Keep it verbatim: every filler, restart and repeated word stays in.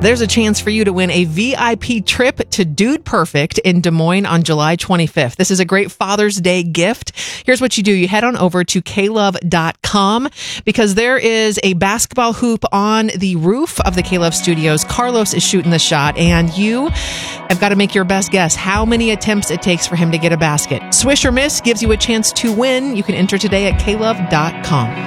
There's a chance for you to win a V I P trip to Dude Perfect in Des Moines on July twenty-fifth. This is a great Father's Day gift. Here's what you do. You head on over to K Love dot com because there is a basketball hoop on the roof of the K-Love Studios. Carlos is shooting the shot, and you have got to make your best guess how many attempts it takes for him to get a basket. Swish or miss gives you a chance to win. You can enter today at K Love dot com.